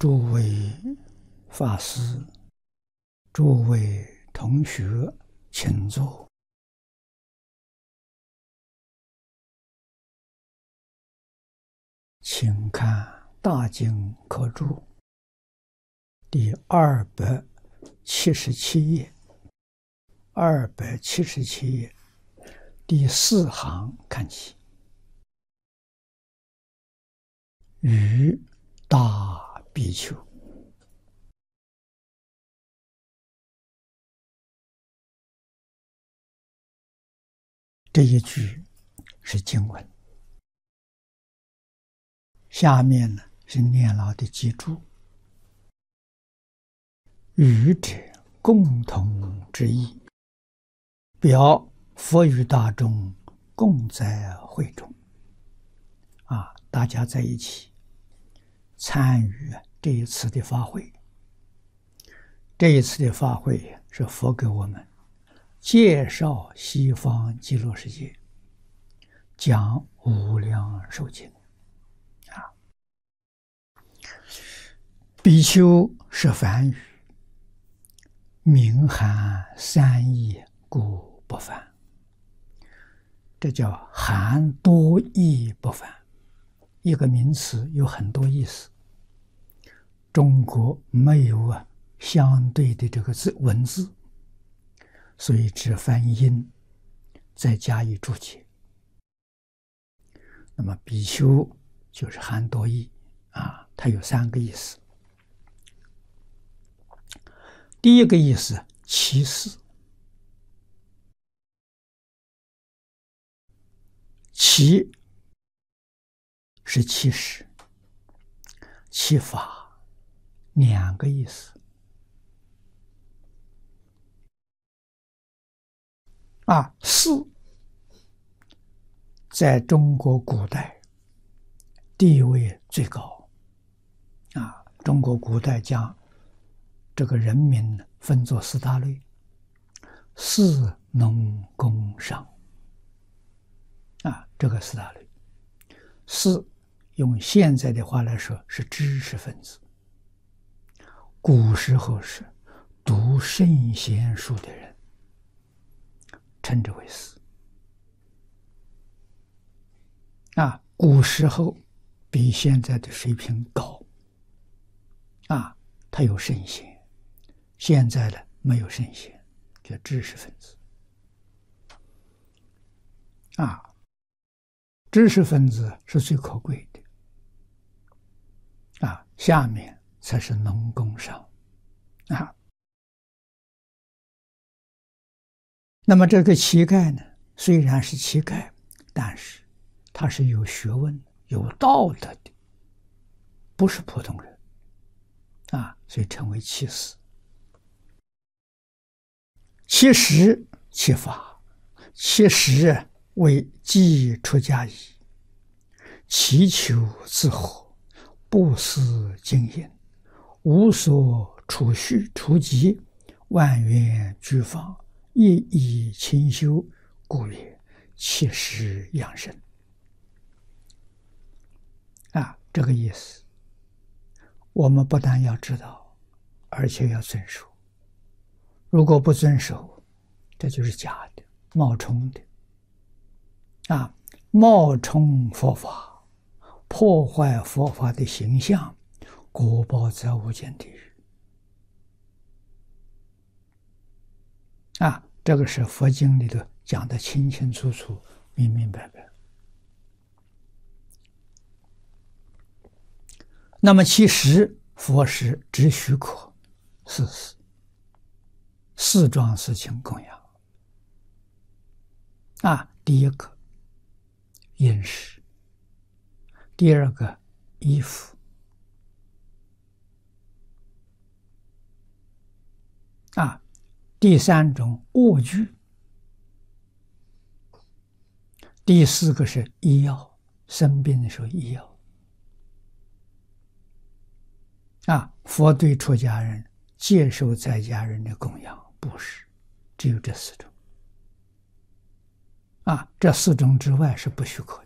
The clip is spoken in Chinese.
诸位法师、诸位同学，请坐。请看《大经科注》第277页，277页第4行看起。于大比丘，这一句是经文，下面呢是念老的记注。语者共同之意，表佛与大众共在会中。大家在一起参与这一次的法会。这一次的法会是佛给我们介绍西方极乐世界，讲无量寿经。比丘是梵语，名含三义，故不凡。这叫含多义不凡。一个名词有很多意思，中国没有相对的这个文字，所以只翻音，再加以注解。那么比丘就是含多义它有3个意思。第一个意思，其事。其是其实，其法，2个意思。事在中国古代地位最高。中国古代将这个人民分作4大类：士、农、工、商。这个4大类，士用现在的话来说是知识分子。古时候是读圣贤书的人，称之为士。古时候比现在的水平高。他有圣贤，现在的没有圣贤，叫知识分子。知识分子是最可贵的。下面才是农工商。那么这个乞丐呢，虽然是乞丐，但是他是有学问、有道德的，不是普通人。所以称为乞士。其实其法，其实为即出家矣，祈求自活，不思经营，无所储蓄储集，万缘俱放，一意清修，故曰其实养生。这个意思我们不但要知道，而且要遵守。如果不遵守，这就是假的、冒充的。冒充佛法，破坏佛法的形象，果报在无间地狱。这个是佛经里头讲的清清楚楚、明明白白。那么其实佛是只许可4事，4桩事情供养。第一个饮食，第2个衣服，第3种卧具，第4个是医药，生病的时候医药。佛对出家人接受在家人的供养，不是只有这4种。这4种之外是不许可